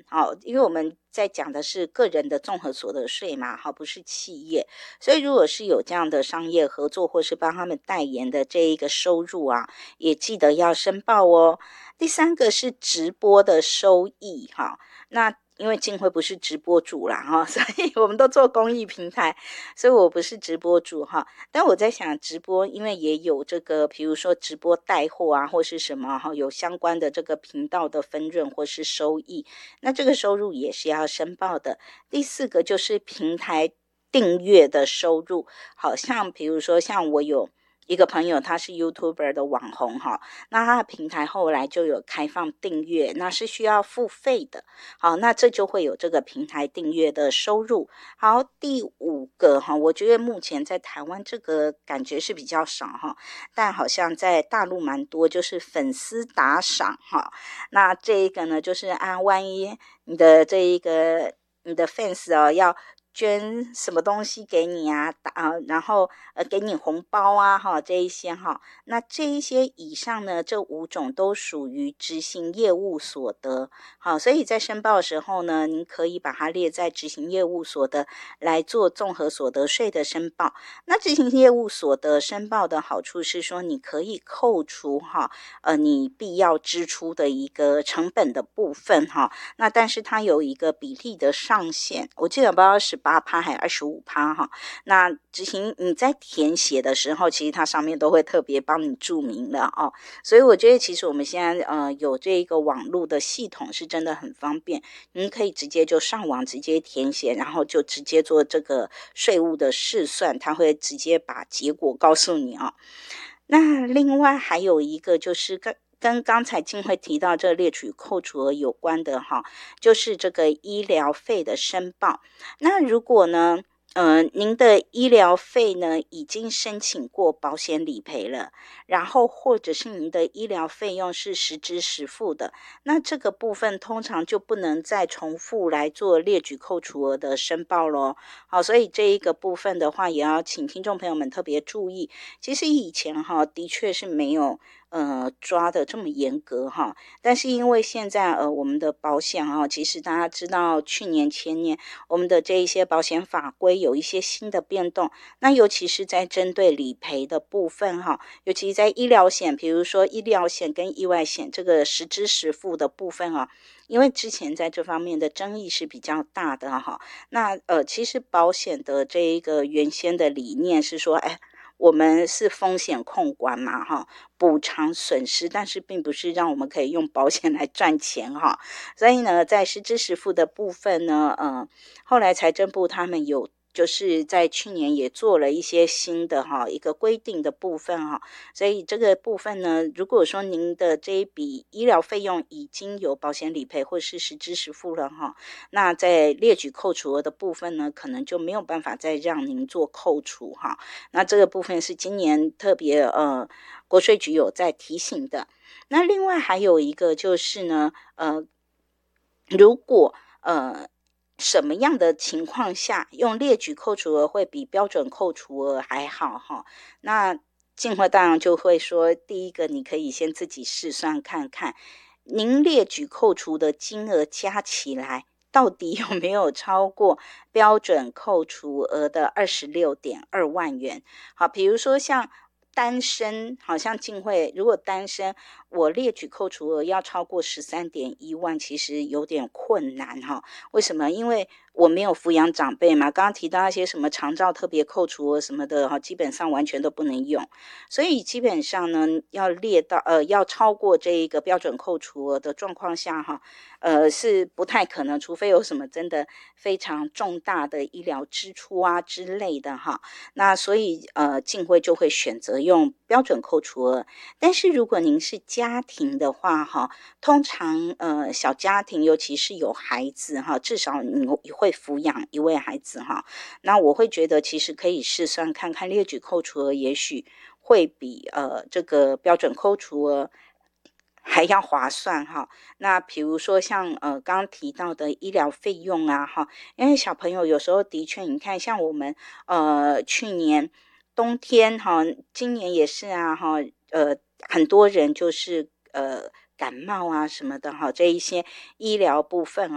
好，因为我们在讲的是个人的综合所得税嘛，好，不是企业，所以如果是有这样的商业合作或是帮他们代言的这一个收入啊，也记得要申报哦。第三个是直播的收益哈，那因为静慧不是直播主啦哈，所以我们都做公益平台，所以我不是直播主哈。但我在想直播，因为也有这个，比如说直播带货啊，或是什么哈，有相关的这个频道的分润或是收益，那这个收入也是要申报的。第四个就是平台订阅的收入，好像比如说像我有一个朋友他是 YouTuber 的网红哈，那他的平台后来就有开放订阅，那是需要付费的，好，那这就会有这个平台订阅的收入。好，第五个哈，我觉得目前在台湾这个感觉是比较少哈，但好像在大陆蛮多，就是粉丝打赏哈，那这一个呢就是万一你的这一个你的 fans 要捐什么东西给你啊，然后给你红包啊哈，这一些哈，那这一些以上呢，这五种都属于执行业务所得，好，所以在申报的时候呢，您可以把它列在执行业务所得来做综合所得税的申报。那执行业务所得申报的好处是说，你可以扣除哈，你必要支出的一个成本的部分哈，那但是它有一个比例的上限，我记得不知道18%还是25%哈。那执行你在填写的时候，其实它上面都会特别帮你注明了哦。所以我觉得其实我们现在有这一个网络的系统是真的很方便，您可以直接就上网直接填写，然后就直接做这个税务的试算，它会直接把结果告诉你哦。那另外还有一个就是跟刚才静慧提到这列举扣除额有关的哈，就是这个医疗费的申报。那如果呢您的医疗费呢已经申请过保险理赔了，然后或者是您的医疗费用是实支实付的，那这个部分通常就不能再重复来做列举扣除额的申报咯。好，所以这一个部分的话也要请听众朋友们特别注意，其实以前哈的确是没有抓的这么严格哈，但是因为现在我们的保险其实大家知道去年前年我们的这一些保险法规有一些新的变动，那尤其是在针对理赔的部分哈，尤其在医疗险，比如说医疗险跟意外险这个实支实付的部分啊，因为之前在这方面的争议是比较大的哈，那其实保险的这一个原先的理念是说，我们是风险控管嘛哈，补偿损失，但是并不是让我们可以用保险来赚钱哈。所以呢，在实支实付的部分呢，后来财政部他们有就是在去年也做了一些新的一个规定的部分哈，所以这个部分呢，如果说您的这一笔医疗费用已经有保险理赔或是实支实付了哈，那在列举扣除额的部分呢，可能就没有办法再让您做扣除哈。那这个部分是今年特别国税局有在提醒的。那另外还有一个就是呢，如果什么样的情况下用列举扣除额会比标准扣除额还好哈？那静慧当然就会说，第一个你可以先自己试算看看，您列举扣除的金额加起来到底有没有超过标准扣除额的26.2万元？好，比如说像单身，好像静慧如果单身，我列举扣除额要超过13.1万，其实有点困难哈。为什么？因为我没有抚养长辈嘛，刚刚提到那些什么长照特别扣除额什么的哈，基本上完全都不能用，所以基本上呢，要列到要超过这一个标准扣除额的状况下哈，是不太可能，除非有什么真的非常重大的医疗支出啊之类的哈。那所以静慧就会选择用标准扣除额，但是如果您是家庭的话哈，通常小家庭尤其是有孩子哈，至少你会抚养一位孩子哈，那我会觉得其实可以试算看看列举扣除额也许会比这个标准扣除额还要划算哈。那比如说像刚刚提到的医疗费用啊哈，因为小朋友有时候的确你看像我们去年冬天哈，今年也是啊哈，很多人就是感冒啊什么的哈，这一些医疗部分